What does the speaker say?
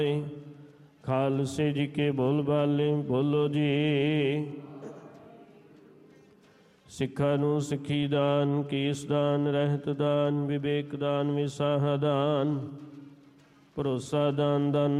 ਖਾਲਸੇ ਜੀ ਕੇ ਬੋਲ ਬਾਲੇ ਬੋਲੋ ਜੀ। ਸਿੱਖਾਂ ਨੂੰ ਸਿੱਖੀ ਦਾਨ, ਕੇਸ ਦਾਨ, ਰਹਿਤ ਦਾਨ, ਵਿਵੇਕ ਦਾਨ, ਵਿਸਾਹਾ ਦਾਨ, ਭਰੋਸਾ ਦਾਨ, ਦਾਨ